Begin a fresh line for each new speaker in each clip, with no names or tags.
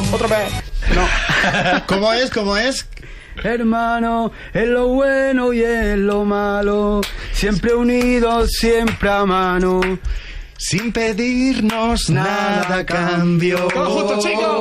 Otra vez. No.
¿Cómo es? ¿Cómo es?
Hermano, en lo bueno y en lo malo, siempre unidos, siempre a mano.
Sin pedirnos nada a cambio.
¡Todo junto, chicos!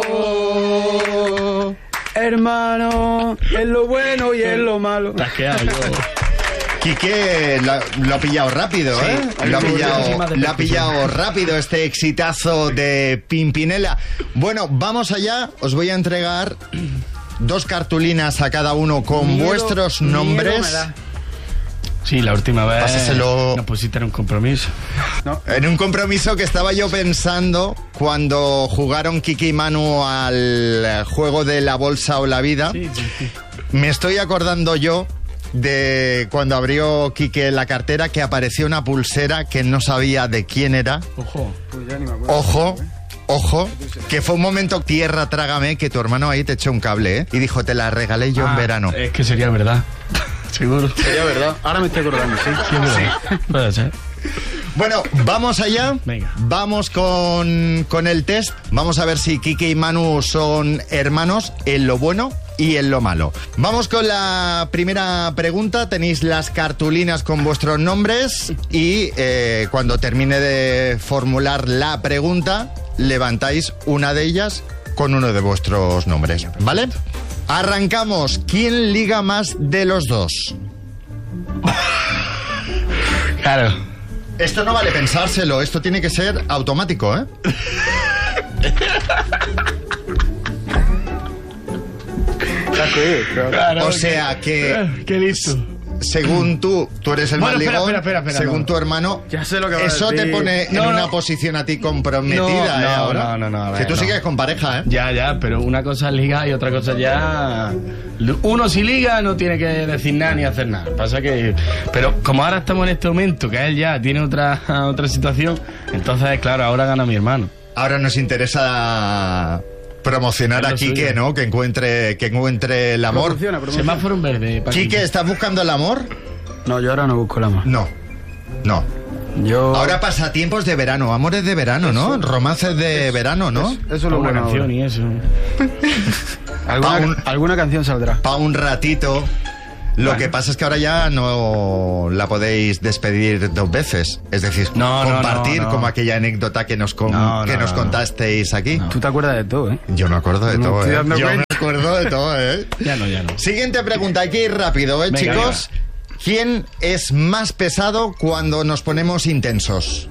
Hermano, en lo bueno y en lo malo.
Te has quedado yo.
Quique lo ha pillado rápido, ¿eh? Lo ha pillado rápido este exitazo de Pimpinela. Bueno, vamos allá. Os voy a entregar 2 cartulinas a cada uno con vuestros nombres.
Sí, la última vez
Pásaselo.
nos pusiste en un compromiso.
No.
En un compromiso que estaba yo pensando cuando jugaron Kiki y Manu al juego de la bolsa o la vida.
Sí.
Me estoy acordando yo de cuando abrió Quique la cartera que apareció una pulsera que no sabía de quién era.
Ojo.
Pues ya ni me acuerdo.
Ojo, que fue un momento tierra trágame que tu hermano ahí te echó un cable, ¿eh? Y dijo, te la regalé yo en verano.
Es que sería verdad. Seguro.
Sería verdad. Ahora me estoy acordando, sí.
Sí, es verdad. Puede ser.
Bueno, vamos allá.
Venga.
Vamos con el test. Vamos a ver si Quique y Manu son hermanos en lo bueno y en lo malo. Vamos con la primera pregunta. Tenéis las cartulinas con vuestros nombres y cuando termine de formular la pregunta, levantáis una de ellas con uno de vuestros nombres, ¿vale? Arrancamos. ¿Quién liga más de los dos?
Claro.
Esto no vale pensárselo, esto tiene que ser automático, ¿eh?
Claro,
O sea que,
qué listo.
según tú eres el más ligón,
espera,
según
no.
tu hermano,
Ya sé lo que va a
eso
decir.
te pone en una posición a ti comprometida,
No,
ahora.
no, a ver,
que tú
no.
sigues con pareja, ¿eh?
Ya, pero una cosa es ligar y otra cosa ya... Uno si liga no tiene que decir nada ni hacer nada. Pasa que... Pero como ahora estamos en este momento, que él ya tiene otra situación, entonces, claro, ahora gana mi hermano.
Ahora nos interesa promocionar
Es
a
lo
Quique,
suyo.
¿no? Que encuentre el amor.
Promociona.
Semáforo en verde. Paquito.
Quique, ¿estás buscando el amor?
No, yo ahora no busco el amor.
No.
Yo...
Ahora pasatiempos de verano, amores de verano, ¿no? Romances de verano, ¿no?
Eso es lo
Una
bueno
canción
ahora.
y eso.
Alguna canción saldrá.
Para un ratito. Lo que pasa es que ahora ya no la podéis despedir 2 veces. Es decir, compartir
no.
como aquella anécdota que nos contasteis aquí.
Tú te acuerdas de todo, ¿eh?
Yo me acuerdo de
Me
todo,
estoy
¿eh?
dando
Yo me
cuenta.
acuerdo de todo, ¿eh?
Ya no.
Siguiente pregunta, hay que ir rápido, ¿eh,
Venga,
chicos? ¿Quién es más pesado cuando nos ponemos intensos?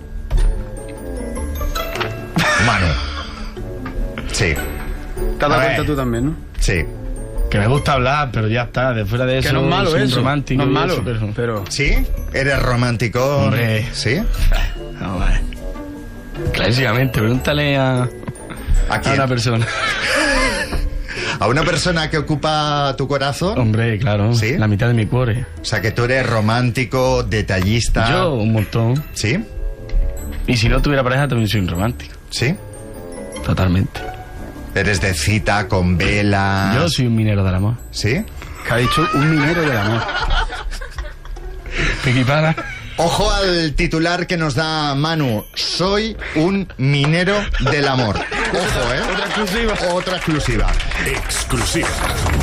Manu. Sí,
Te has dado
A ver.
cuenta tú también, ¿no?
sí.
Que me gusta hablar, pero ya está. De fuera de eso,
Que no es malo
soy un
eso.
romántico.
No es
y
malo,
eso,
pero...
¿Sí? ¿Eres romántico?
Hombre.
¿Sí?
No, vale. Clásicamente, pregúntale a
¿A quién?
una persona.
¿A una persona que ocupa tu corazón?
Hombre, claro.
¿Sí?
La mitad de mi cuore.
O sea, que tú eres romántico, detallista.
Yo, un montón.
¿Sí?
Y si no tuviera pareja, también soy un romántico.
¿Sí?
Totalmente.
Eres de cita con vela.
Yo soy un minero del amor.
¿Sí?
Que ha dicho un minero del amor.
Piquipara.
Ojo al titular que nos da Manu. Soy un minero del amor. Ojo, ¿eh?
Otra exclusiva.
Otra exclusiva.
Exclusiva.